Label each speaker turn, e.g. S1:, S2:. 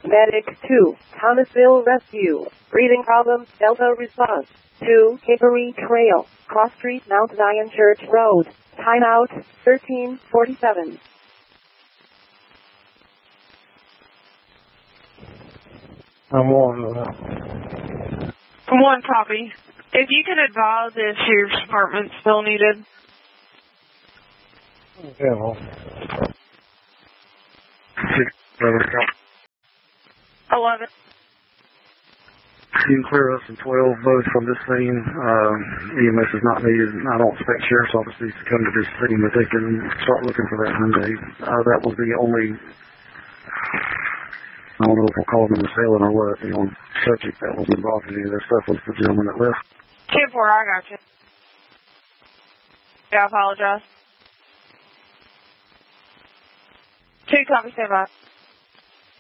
S1: Medic 2, Thomasville Rescue. Breathing problems, Delta response. 2, Hickory Trail, Cross Street, Mount Zion Church Road. Timeout, 13:47.
S2: I'm on.
S3: 1 copy. If you could advise if your department's still needed.
S2: Yeah, well.
S3: 11.
S2: You can clear us in 12 both from this scene. EMS is not needed. I don't expect sheriff's offices to come to this scene, but they can start looking for that Hyundai. That was the only, I don't know if we'll call them an assailant or what, the only subject that was involved in any of this stuff was the gentleman that left.
S3: 10-4, I got you. Yeah, I apologize. 2 copy, stand by.